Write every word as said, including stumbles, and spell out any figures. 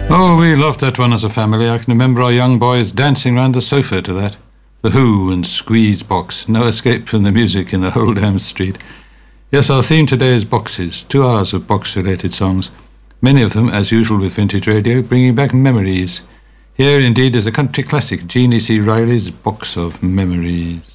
Oh, we loved that one as a family. I can remember our young boys dancing round the sofa to that. The Who and Squeeze Box. No escape from the music in the whole damn street. Yes, our theme today is boxes. Two hours of box-related songs. Many of them, as usual with vintage radio, bringing back memories. Here, indeed, is a country classic, Jeannie C. Riley's Box of Memories.